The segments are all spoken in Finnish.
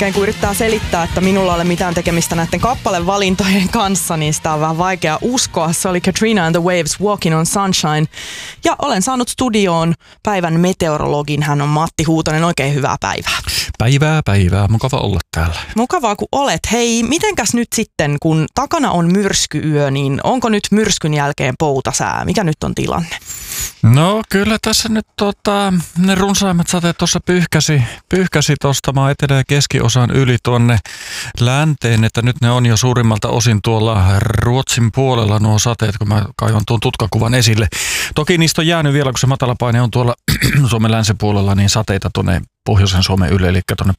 melkein kun yrittää selittää, että minulla ei ole mitään tekemistä näiden kappalevalintojen kanssa, niin sitä on vähän vaikea uskoa. Se oli Katrina and the Waves, Walking on Sunshine. Ja olen saanut studioon päivän meteorologin. Hän on Matti Huutonen. Oikein hyvää päivää. Päivää. Mukava olla täällä. Mukavaa kun olet. Hei, mitenkäs nyt sitten, kun takana on myrskyyö, niin onko nyt myrskyn jälkeen poutasää? Mikä nyt on tilanne? No kyllä tässä nyt ne runsaimmat sateet tuossa pyyhkäsi tuosta maan etelä- ja keskiosan yli tuonne länteen, että nyt ne on jo suurimmalta osin tuolla Ruotsin puolella nuo sateet, kun mä kaivan tuon tutkakuvan esille. Toki niistä on jäänyt vielä, kun se matalapaine on tuolla Suomen länsipuolella, niin sateita tuonne pohjoisen Suomen yli, eli tuonne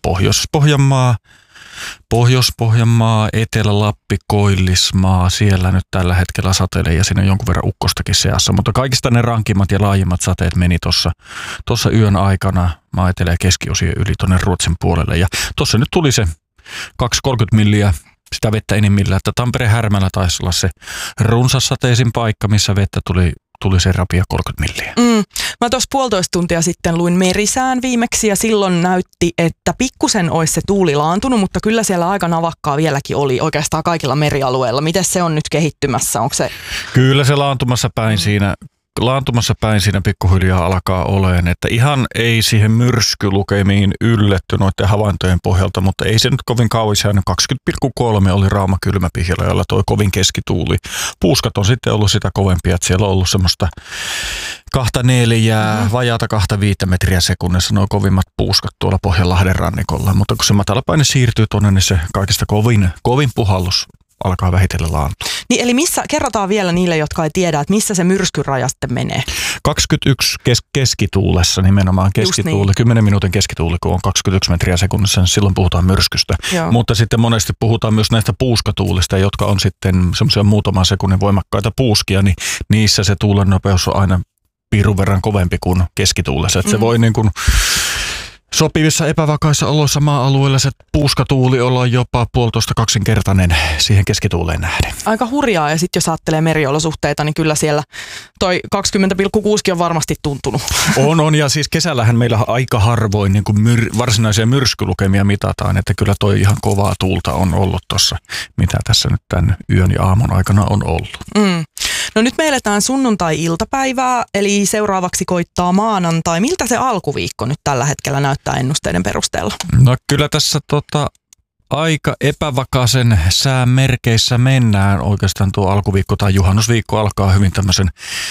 Pohjois-Pohjanmaa, Etelä-Lappi, Koillismaa, siellä nyt tällä hetkellä sateilee ja siinä on jonkun verran ukkostakin seassa. Mutta kaikista ne rankimmat ja laajimmat sateet meni tuossa yön aikana maa etelä- ja keskiosien yli tuonne Ruotsin puolelle. Ja tuossa nyt tuli se 230 milliä sitä vettä enimmillä, että Tampere-Härmälä taisi olla se runsassateisin paikka, missä vettä tuli se rapia 30 milliä. Mä tuossa 1,5 tuntia sitten luin merisään viimeksi ja silloin näytti, että pikkusen olisi se tuuli laantunut, mutta kyllä siellä aika navakkaa vieläkin oli oikeastaan kaikilla merialueilla. Miten se on nyt kehittymässä? Onko se... Kyllä se laantumassa päin siinä pikkuhiljaa alkaa olemaan, että ihan ei siihen myrskylukemiin ylletty noiden havaintojen pohjalta, mutta ei se nyt kovin kauis jäänyt. 20,3 oli Rauma kylmäpihjalla, jolla toi kovin keskituuli. Puuskat on sitten ollut sitä kovempia, että siellä on ollut semmoista 2-4, vajaata 2-5 metriä sekunnissa nuo kovimmat puuskat tuolla Pohjanlahden rannikolla, mutta kun se matalapaine siirtyy tuonne, niin se kaikista kovin puhallus alkaa vähitellen laantua. Niin eli kerrotaan vielä niille, jotka ei tiedä, että missä se myrskyraja sitten menee? 21 keskituulessa nimenomaan keskituuli, niin. 10 minuutin keskituuli, kun on 21 metriä sekunnissa, niin silloin puhutaan myrskystä. Joo. Mutta sitten monesti puhutaan myös näistä puuskatuulista, jotka on sitten semmoisia muutaman sekunnin voimakkaita puuskia, niin niissä se tuulen nopeus on aina piirun verran kovempi kuin keskituulessa. Että se voi niin kuin sopivissa epävakaissa oloissa maa-alueilla se puuskatuuli olla jopa 1,5-2-kertainen siihen keskituuleen nähden. Aika hurjaa, ja sitten jos ajattelee meriolosuhteita, niin kyllä siellä toi 20,6 on varmasti tuntunut. On, ja siis kesällähän meillä aika harvoin niin kuin varsinaisia myrskylukemia mitataan, että kyllä toi ihan kovaa tuulta on ollut tuossa, mitä tässä nyt tämän yön ja aamun aikana on ollut. No nyt me eletään sunnuntai-iltapäivää, eli seuraavaksi koittaa maanantai. Miltä se alkuviikko nyt tällä hetkellä näyttää ennusteiden perusteella? No kyllä tässä aika epävakaisen sään merkeissä mennään. Oikeastaan tuo alkuviikko tai juhannusviikko alkaa hyvin tämmöisen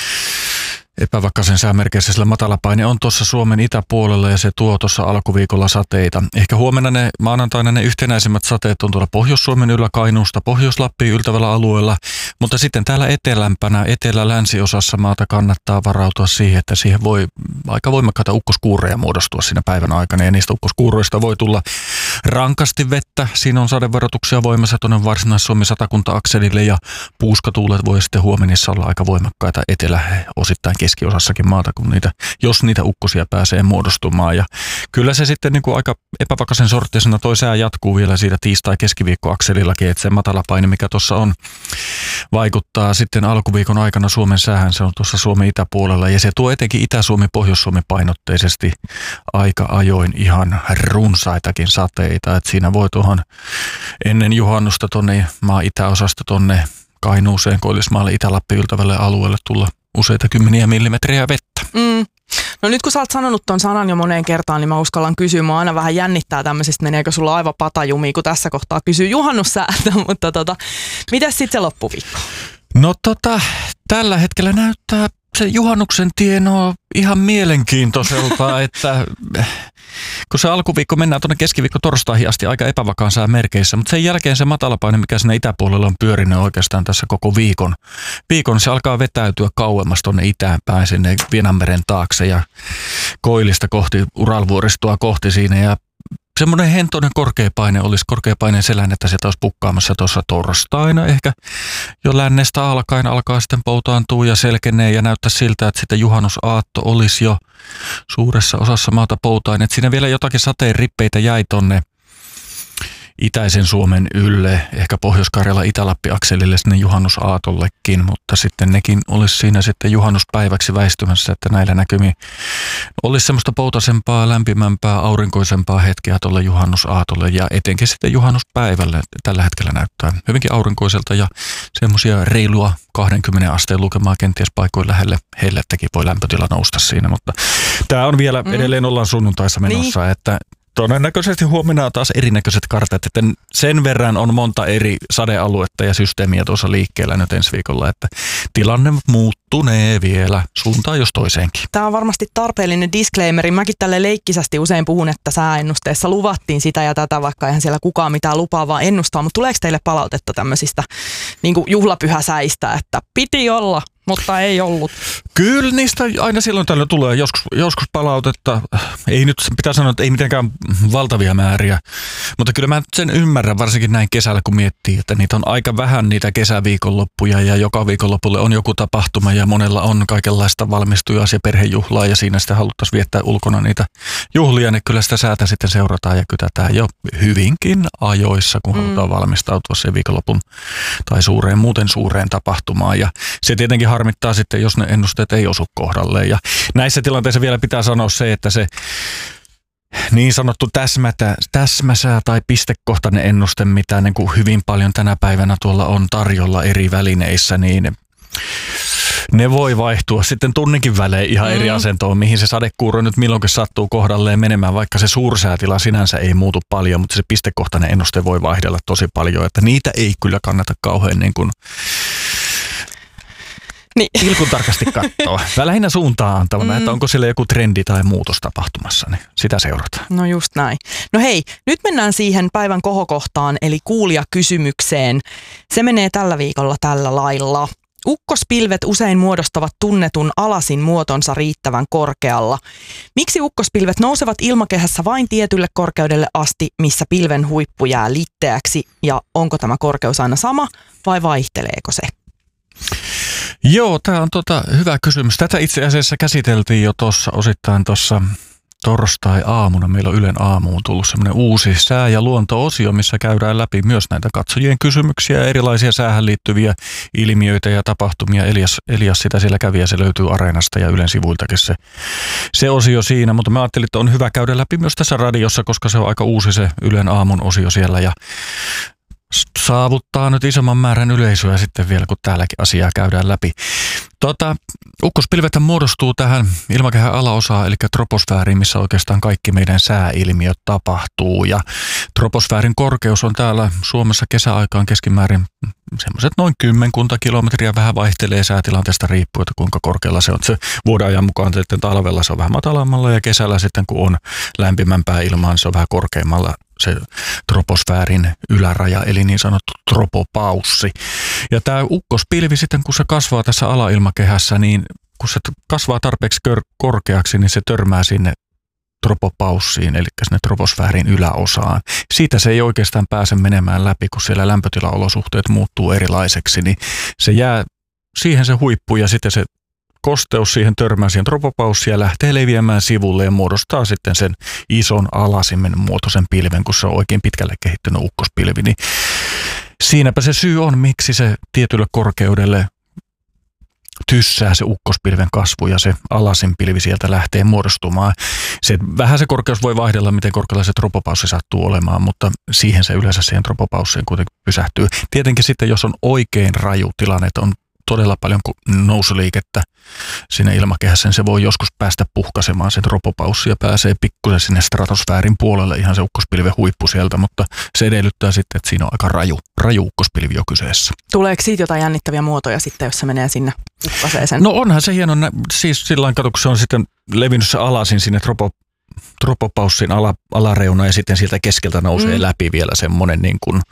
epävakaisen säämerkeissä, sillä matalapaine on tuossa Suomen itäpuolella ja se tuo tuossa alkuviikolla sateita. Ehkä huomenna maanantaina ne yhtenäisimmät sateet on tuolla Pohjois-Suomen yllä Kainuusta Pohjois-Lappiin yltävällä alueella, mutta sitten täällä etelämpänä, etelä-länsiosassa maata kannattaa varautua siihen, että siihen voi aika voimakkaita ukkoskuureja muodostua siinä päivän aikana ja niistä ukkoskuuroista voi tulla rankasti vettä. Siinä on sadevaroituksia voimassa tuonne Varsinais-Suomi-Satakunta-akselille ja puuskatuulet voi sitten huomenissa olla aika voimakkaita osittain keskiosassakin maata, jos niitä ukkosia pääsee muodostumaan. Ja kyllä se sitten niin kuin aika epävakaisen sorttisena toi sää jatkuu vielä siitä tiistai-keskiviikkoakselillakin, että se matalapaine, mikä tuossa on, vaikuttaa sitten alkuviikon aikana Suomen säähän. Se on tuossa Suomen itäpuolella ja se tuo etenkin Itä-Suomi, Pohjois-Suomi painotteisesti aika ajoin ihan runsaitakin sateita. Et siinä voi tuohon ennen juhannusta tuonne maan itäosasta tuonne Kainuuseen, Koillismaalle, Itä-Lappi yltävälle alueelle tulla useita kymmeniä millimetriä vettä. No nyt kun sä oot sanonut ton sanan jo moneen kertaan, niin mä uskallan kysyä. Mä aina vähän jännittää tämmöisistä, meneekö sulla aivan patajumi, kun tässä kohtaa kysyy juhannussäätä, mutta mitäs sitten se loppuviikko? No tällä hetkellä näyttää se juhannuksen tieno ihan mielenkiintoiselta, että kun se alkuviikko mennään tuonne keskiviikko torstaihin asti aika epävakaan sään merkeissä, mutta sen jälkeen se matalapaine, mikä sinne itäpuolella on pyörinyt oikeastaan tässä koko viikon, se alkaa vetäytyä kauemmas tuonne itään päin sinne Vienanmeren taakse ja Koillista kohti, Uralvuoristoa kohti siinä ja semmoinen hentoinen korkeapaineen selän, että sieltä olisi pukkaamassa tuossa torstaina. Ehkä jo lännestä alkaen alkaa sitten poutaantua ja selkenee ja näyttää siltä, että sitten juhannusaatto olisi jo suuressa osassa maata poutain. Että siinä vielä jotakin sateen rippeitä jäi tonne itäisen Suomen ylle, ehkä Pohjois-Karjala Itä-Lappi-akselille sinne juhannusaatollekin, mutta sitten nekin olisi siinä sitten juhannuspäiväksi väistymässä, että näillä näkymin olisi semmoista poutasempaa, lämpimämpää, aurinkoisempaa hetkeä tuolle juhannusaatolle ja etenkin sitten juhannuspäivälle tällä hetkellä näyttää hyvinkin aurinkoiselta ja semmoisia reilua 20 asteen lukemaa kenties paikoin lähelle hellettäkin voi lämpötila nousta siinä, mutta tämä on vielä edelleen ollaan sunnuntaissa menossa, että todennäköisesti huomenna on taas erinäköiset kartat, että sen verran on monta eri sadealuetta ja systeemiä tuossa liikkeellä nyt ensi viikolla, että tilanne muuttunee vielä suuntaan jos toiseenkin. Tämä on varmasti tarpeellinen disclaimeri. Mäkin tälle leikkisästi usein puhun, että sääennusteessa luvattiin sitä ja tätä, vaikka eihän siellä kukaan mitään lupaavaa ennustaa, mutta tuleeko teille palautetta tämmöisistä niin kuin juhlapyhäsäistä, että piti olla, mutta ei ollut? Kyllä niistä aina silloin tällöin tulee joskus palautetta. Ei nyt pitää sanoa, että ei mitenkään valtavia määriä, mutta kyllä mä sen ymmärrän varsinkin näin kesällä, kun miettii, että niitä on aika vähän niitä kesäviikonloppuja ja joka viikonlopulle on joku tapahtuma ja monella on kaikenlaista valmistujaa ja perhejuhlaa ja siinä sitten haluttaisiin viettää ulkona niitä juhlia, niin kyllä sitä säätä sitten seurataan ja kytätään jo hyvinkin ajoissa, kun halutaan valmistautua sen viikonlopun tai muuten suureen tapahtumaan ja se tietenkin harmittaa sitten, jos ne ennusteet ei osu kohdalleen. Ja näissä tilanteissa vielä pitää sanoa se, että se niin sanottu täsmäsää tai pistekohtainen ennuste, mitä niin kuin hyvin paljon tänä päivänä tuolla on tarjolla eri välineissä, niin ne voi vaihtua sitten tunninkin välein ihan eri asentoon, mihin se sadekuuro nyt milloinkin sattuu kohdalleen menemään, vaikka se suursäätila sinänsä ei muutu paljon, mutta se pistekohtainen ennuste voi vaihdella tosi paljon, että niitä ei kyllä kannata kauhean niin kuin ilkun tarkasti katsoa. Lähinnä suuntaan antavana, että onko siellä joku trendi tai muutos tapahtumassa, niin sitä seurataan. No just näin. No hei, nyt mennään siihen päivän kohokohtaan, eli kuulijakysymykseen. Se menee tällä viikolla tällä lailla. Ukkospilvet usein muodostavat tunnetun alasin muotonsa riittävän korkealla. Miksi ukkospilvet nousevat ilmakehässä vain tietylle korkeudelle asti, missä pilven huippu jää litteäksi? Ja onko tämä korkeus aina sama vai vaihteleeko se? Joo, tämä on hyvä kysymys. Tätä itse asiassa käsiteltiin jo osittain tuossa torstai-aamuna. Meillä on Ylen aamuun tullut semmoinen uusi sää- ja luonto-osio, missä käydään läpi myös näitä katsojien kysymyksiä ja erilaisia säähän liittyviä ilmiöitä ja tapahtumia. Elias sitä siellä kävi ja se löytyy Areenasta ja Ylen sivuiltakin se osio siinä, mutta mä ajattelin, että on hyvä käydä läpi myös tässä radiossa, koska se on aika uusi se Ylen aamun osio siellä ja saavuttaa nyt isomman määrän yleisöä sitten vielä, kun täälläkin asiaa käydään läpi. Ukkospilvethän muodostuu tähän ilmakehän alaosaan, eli troposfääriin, missä oikeastaan kaikki meidän sääilmiöt tapahtuu. Ja troposfäärin korkeus on täällä Suomessa kesäaikaan keskimäärin semmoiset noin 10 kilometriä, vähän vaihtelee säätilanteesta riippuen, että kuinka korkealla se on. Se vuodenajan mukaan sitten talvella se on vähän matalammalla ja kesällä sitten kun on lämpimämpää ilmaa, niin se on vähän korkeammalla se troposfäärin yläraja, eli niin sanottu tropopaussi. Ja tämä ukkospilvi sitten, kun se kasvaa tässä alailmakehässä, niin kun se kasvaa tarpeeksi korkeaksi, niin se törmää sinne tropopaussiin, eli sinne troposfäärin yläosaan. Siitä se ei oikeastaan pääse menemään läpi, kun siellä lämpötilaolosuhteet muuttuu erilaiseksi, niin se jää siihen se huippu ja sitten se kosteus siihen törmää siihen tropopaussiin ja lähtee leviämään sivulle ja muodostaa sitten sen ison alasimen muotoisen pilven, kun se on oikein pitkälle kehittynyt ukkospilvi. Niin siinäpä se syy on, miksi se tietylle korkeudelle tyssää se ukkospilven kasvu ja se alasinpilvi sieltä lähtee muodostumaan. Vähän se korkeus voi vaihdella, miten korkealla se tropopaussi sattuu olemaan, mutta siihen se yleensä siihen tropopaussiin kuitenkin pysähtyy. Tietenkin sitten, jos on oikein raju tilanne, että on todella paljon nousuliikettä siinä ilmakehässä, niin se voi joskus päästä puhkaisemaan sen tropopaussi ja pääsee pikkusen sinne stratosfäärin puolelle ihan se ukkospilven huippu sieltä, mutta se edellyttää sitten, että siinä on aika raju ukkospilvi jo kyseessä. Tuleeko siitä jotain jännittäviä muotoja sitten, jos se menee sinne puhkaseeseen? No onhan se hieno, siis sillain kato, kun se on sitten levinnyt se alasin sinne tropopaussin alareuna ja sitten sieltä keskeltä nousee läpi vielä semmoinen niin kuin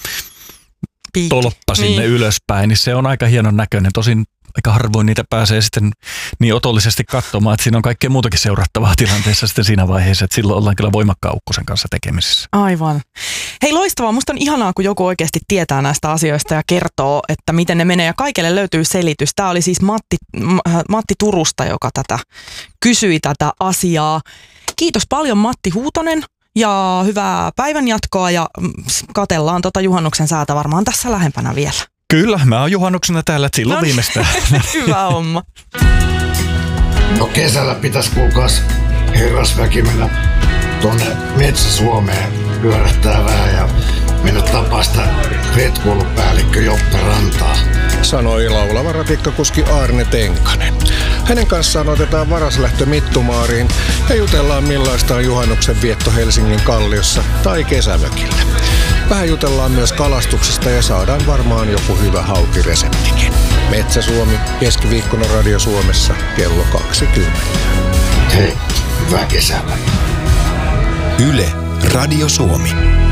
tolppa sinne ylöspäin, niin se on aika hienon näköinen. Tosin aika harvoin niitä pääsee sitten niin otollisesti katsomaan, että siinä on kaikkea muutakin seurattavaa tilanteessa sitten siinä vaiheessa, että silloin ollaan kyllä voimakkaan ukkosen kanssa tekemisissä. Aivan. Hei, loistavaa. Musta on ihanaa, kun joku oikeasti tietää näistä asioista ja kertoo, että miten ne menee ja kaikille löytyy selitys. Tämä oli siis Matti Turusta, joka kysyi tätä asiaa. Kiitos paljon Matti Huutonen. ja hyvää päivän jatkoa ja katellaan juhannuksen säätä varmaan tässä lähempänä vielä. Kyllä, mä oon juhannuksena täällä, että silloin viimeistään. Hyvä homma. No kesällä pitäisi kuulkaas herrasväki mennä tuonne Metsä-Suomeen pyörähtää vähän ja mennä tapaa sitä Red Bull-päällikkö Joppe Rantaa. Sanoi laulava ratikkakuski Arne Tenkanen. Hänen kanssaan otetaan varaslähtö Mittumaariin ja jutellaan millaista on juhannuksen vietto Helsingin Kalliossa tai kesämökillä. Vähän jutellaan myös kalastuksesta ja saadaan varmaan joku hyvä haukireseptikin. Metsä-Suomi, keskiviikkona Radio Suomessa kello 20. Hei, hyvää kesää. Yle, Radio Suomi.